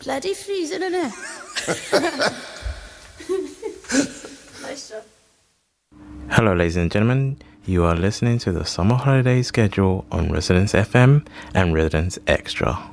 Bloody freezing, isn't it? Nice job. Hello, ladies and gentlemen. You are listening to the summer holiday schedule on Residence FM and Residence Extra.